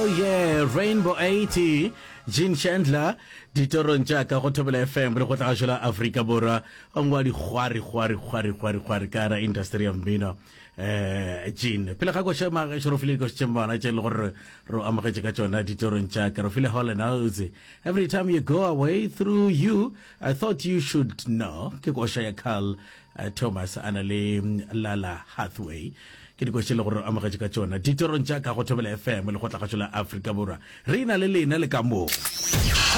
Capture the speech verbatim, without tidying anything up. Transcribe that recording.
Oh yeah, Rainbow eighty, Jean Chandler, Ditoron Jaka, Hotobel F M, Rokotajula, Africa Bora, Omwadi Huari, Huari, Huari, Huari, Huari, Kara, Industry of Mino, eh, Jean. Pilakago Shama, Shrofiliko Chambana, Jelor, Ro Amakachona, Ditoron Jaka, Rofila Holland House. Every time you go away through you, I thought you should know, Kikoshaya Kal, Thomas, Annalie, Lala Hathaway. Kini ko shilo ro amaka ka chona ditoron jaka go thobela F M le go tla ka chola Africa Bora re ina le lena le ka mo